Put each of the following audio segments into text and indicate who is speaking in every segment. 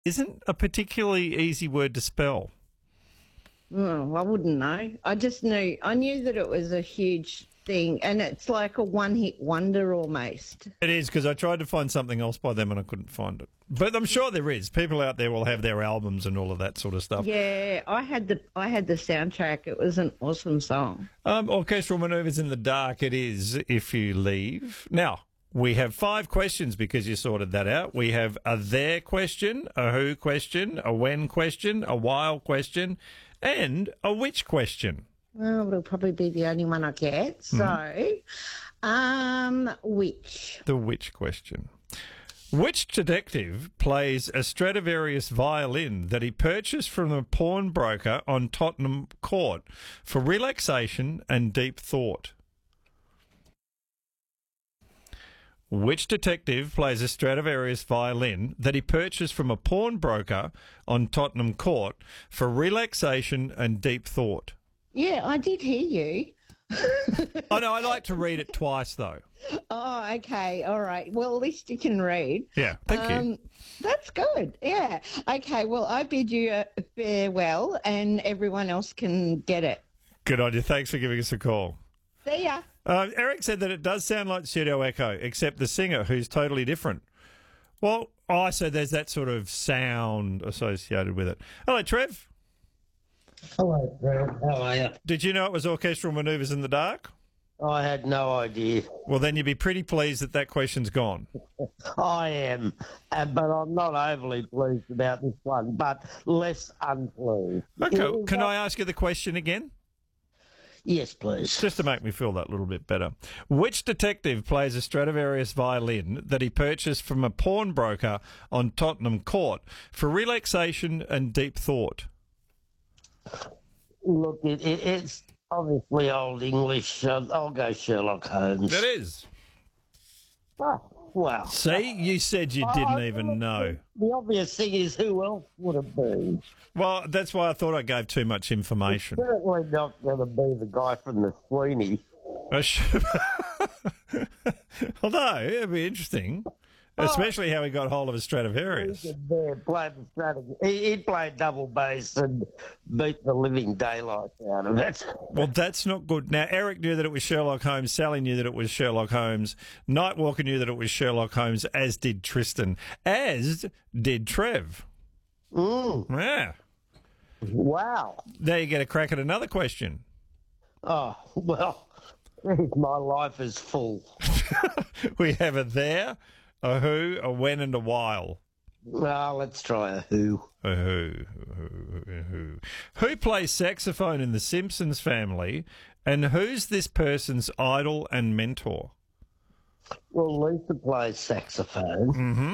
Speaker 1: isn't a particularly easy word to spell.
Speaker 2: Oh, I wouldn't know. I knew that it was a huge thing, and it's like a one-hit wonder almost.
Speaker 1: It is, because I tried to find something else by them and I couldn't find it. But I'm sure there is. People out there will have their albums and all of that sort of stuff.
Speaker 2: Yeah, I had the soundtrack. It was an awesome song.
Speaker 1: Orchestral Manoeuvres in the Dark, it is, if you leave. Now, we have 5 questions because you sorted that out. We have a there question, a who question, a when question, a while question, and a which question.
Speaker 2: Well, it'll probably be the only one I get. So, which?
Speaker 1: The which question. Which detective plays a Stradivarius violin that he purchased from a pawnbroker on Tottenham Court for relaxation and deep thought? Which detective plays a Stradivarius violin that he purchased from a pawnbroker on Tottenham Court for relaxation and deep thought?
Speaker 2: Yeah, I did hear you.
Speaker 1: Oh, no, I like to read it twice, though.
Speaker 2: Oh, okay. All right. Well, at least you can read.
Speaker 1: Yeah, thank you.
Speaker 2: That's good. Yeah. Okay. Well, I bid you a farewell, and everyone else can get it.
Speaker 1: Good on you. Thanks for giving us a call.
Speaker 2: See ya.
Speaker 1: Eric said that it does sound like Pseudo Echo, except the singer, who's totally different. Well, so there's that sort of sound associated with it. Hello, Trev.
Speaker 3: Hello, Brad. How are you?
Speaker 1: Did you know it was Orchestral Manoeuvres in the Dark?
Speaker 3: I had no idea.
Speaker 1: Well, then you'd be pretty pleased that question's gone.
Speaker 3: I am, but I'm not overly pleased about this one, but less unpleased.
Speaker 1: Okay, can I ask you the question again?
Speaker 3: Yes, please.
Speaker 1: Just to make me feel that little bit better. Which detective plays a Stradivarius violin that he purchased from a pawnbroker on Tottenham Court for relaxation and deep thought?
Speaker 3: Look, it's obviously Old English. I'll go Sherlock Holmes.
Speaker 1: It is.
Speaker 3: Oh, well.
Speaker 1: See, you said you didn't even know.
Speaker 3: The obvious thing is, who else would it be?
Speaker 1: Well, that's why I thought I gave too much information.
Speaker 3: It's certainly not going to be the guy from the Sweeney.
Speaker 1: Although, it'd be interesting. Especially how he got hold of a Stradivarius.
Speaker 3: He played double bass and beat the living daylights out of it.
Speaker 1: Well, that's not good. Now, Eric knew that it was Sherlock Holmes. Sally knew that it was Sherlock Holmes. Nightwalker knew that it was Sherlock Holmes, as did Tristan, as did Trev. Yeah.
Speaker 3: Wow.
Speaker 1: Now you get a crack at another question.
Speaker 3: Oh, well, my life is full.
Speaker 1: We have a there, a who, a when, and a while.
Speaker 3: Well, let's try a who.
Speaker 1: A who. Who plays saxophone in The Simpsons Family, and who's this person's idol and mentor?
Speaker 3: Well, Lisa plays saxophone.
Speaker 1: Mm-hmm.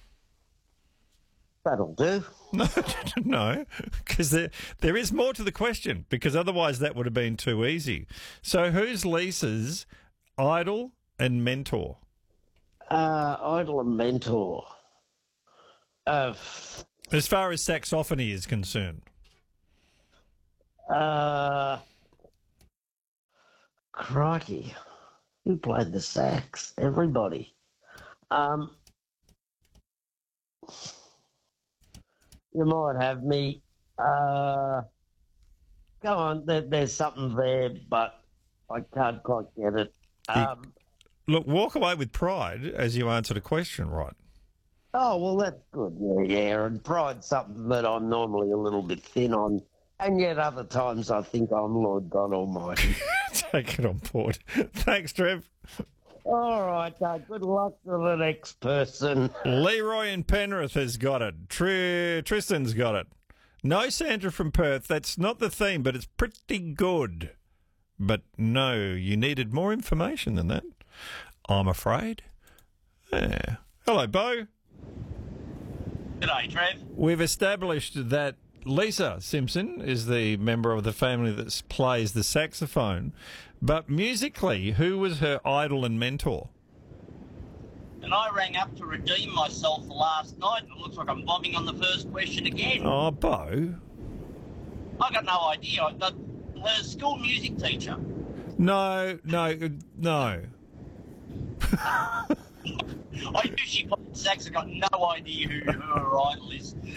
Speaker 3: That'll do.
Speaker 1: No, because there is more to the question, because otherwise that would have been too easy. So who's Lisa's idol and mentor?
Speaker 3: Idol and mentor.
Speaker 1: As far as saxophony is concerned.
Speaker 3: Crikey. Who played the sax? Everybody. You might have me. Go on, there's something there, but I can't quite get it.
Speaker 1: Look, walk away with pride as you answered a question right.
Speaker 3: Oh, well, that's good. Yeah, and pride's something that I'm normally a little bit thin on, and yet other times I think I'm Lord God Almighty.
Speaker 1: Take it on board. Thanks, Trev.
Speaker 3: All right, good luck to the next person.
Speaker 1: Leroy in Penrith has got it. Tristan's got it. No Sandra from Perth. That's not the theme, but it's pretty good. But no, you needed more information than that, I'm afraid. Yeah. Hello, Bo.
Speaker 4: G'day, Trev.
Speaker 1: We've established that Lisa Simpson is the member of the family that plays the saxophone, but musically, who was her idol and mentor?
Speaker 4: And I rang up to redeem myself last night, and it looks like I'm bombing on the first question again.
Speaker 1: Oh, Bo.
Speaker 4: I got no idea. Her school music teacher.
Speaker 1: No.
Speaker 4: I knew she played sax. I got no idea who her idol is.